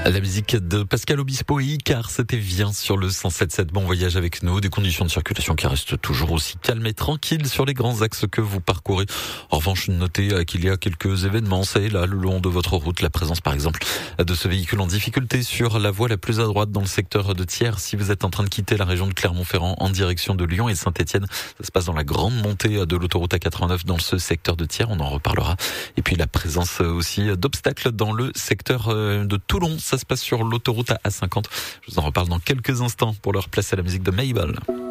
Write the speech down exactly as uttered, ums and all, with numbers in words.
La musique de Pascal Obispo et Icar, c'était bien sur le cent sept sept. Bon voyage avec nous, des conditions de circulation qui restent toujours aussi calmes et tranquilles sur les grands axes que vous parcourez. En revanche, notez qu'il y a quelques événements, ça et là, le long de votre route. La présence, par exemple, de ce véhicule en difficulté sur la voie la plus à droite dans le secteur de Thiers. Si vous êtes en train de quitter la région de Clermont-Ferrand en direction de Lyon et Saint-Etienne, ça se passe dans la grande montée de l'autoroute A quatre-vingt-neuf dans ce secteur de Thiers. On en reparlera. Et puis la présence aussi d'obstacles dans le secteur de Toulon. Ça se passe sur l'autoroute A cinquante. Je vous en reparle dans quelques instants. Pour leur place à la musique de Mabel.